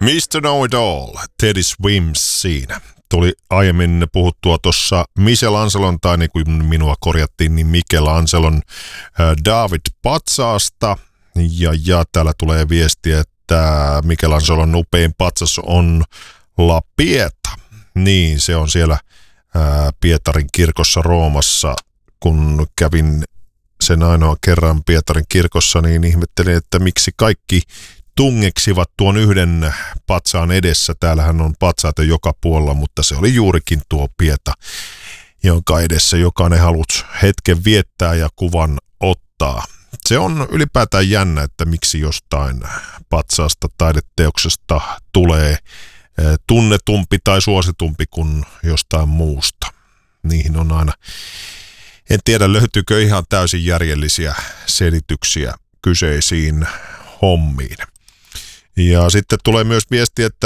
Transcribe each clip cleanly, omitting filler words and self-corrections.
Mr. Know It All, Teddy Swims siinä. Tuli aiemmin puhuttua tuossa Michelangelon, tai niin kuin minua korjattiin, niin Michelangelon David patsaasta. Ja täällä tulee viestiä, että Michelangelon upein patsas on La Pieta. Niin, se on siellä Pietarin kirkossa Roomassa. Kun kävin sen ainoa kerran Pietarin kirkossa, niin ihmettelin, että miksi kaikki tungeksivat tuon yhden patsaan edessä. Täällähän on patsaita joka puolella, mutta se oli juurikin tuo Pieta, jonka edessä jokainen halusi hetken viettää ja kuvan ottaa. Se on ylipäätään jännä, että miksi jostain patsaasta taideteoksesta tulee tunnetumpi tai suositumpi kuin jostain muusta. Niihin on aina, en tiedä löytyykö ihan täysin järjellisiä selityksiä kyseisiin hommiin. Ja sitten tulee myös viesti, että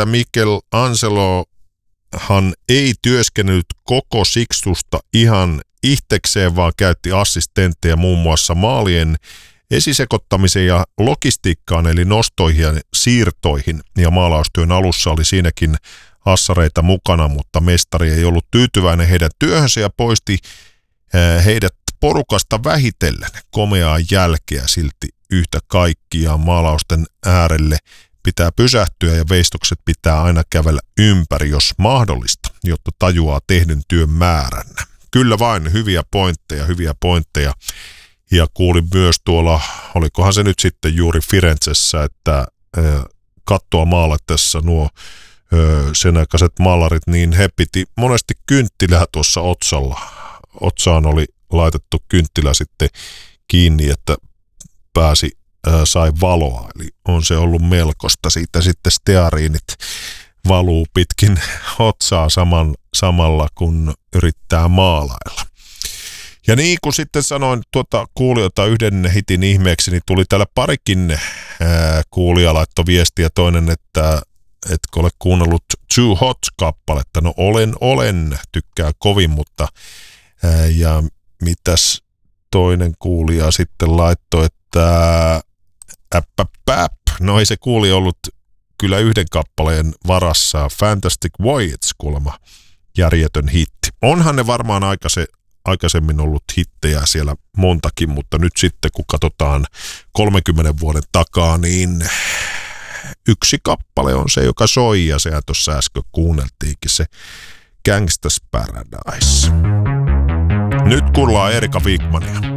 Michelangelohan ei työskennellyt koko Sixtusta ihan itsekseen, vaan käytti assistentteja muun muassa maalien esisekottamiseen ja logistiikkaan, eli nostoihin ja siirtoihin. Ja maalaustyön alussa oli siinäkin assareita mukana, mutta mestari ei ollut tyytyväinen heidän työhönsä ja poisti heidät porukasta vähitellen. Komeaa jälkeä silti yhtä kaikkiaan maalausten äärelle pitää pysähtyä ja veistokset pitää aina kävellä ympäri, jos mahdollista, jotta tajuaa tehdyn työn määrän. Kyllä vain, hyviä pointteja. Ja kuulin myös tuolla, olikohan se nyt sitten juuri Firenzessä, että kattoa maalattessa nuo sen aikaiset maalarit, niin he piti monesti kynttilää tuossa otsalla. Otsaan oli laitettu kynttilä sitten kiinni, että sai valoa, eli on se ollut melkoista. Siitä sitten steariinit valuu pitkin otsaa samalla, kun yrittää maalailla. Ja niin kuin sitten sanoin kuulijoita yhden hitin ihmeeksi, niin tuli täällä parikin kuulija laitto viestiä. Toinen, että etkö ole kuunnellut Too Hot-kappaletta? No olen, tykkää kovin, mutta ja mitäs toinen kuulija sitten laittoi, että no ei se kuulija ollut kyllä yhden kappaleen varassa. Fantastic Voyage kuulemma järjetön hitti. Onhan ne varmaan aikaisemmin ollut hittejä siellä montakin, mutta nyt sitten kun katsotaan 30 vuoden takaa, niin yksi kappale on se, joka soi, ja sehän tuossa äsken kuunneltiinkin, se Gangsta's Paradise. Nyt kuullaan Erika Wigmania.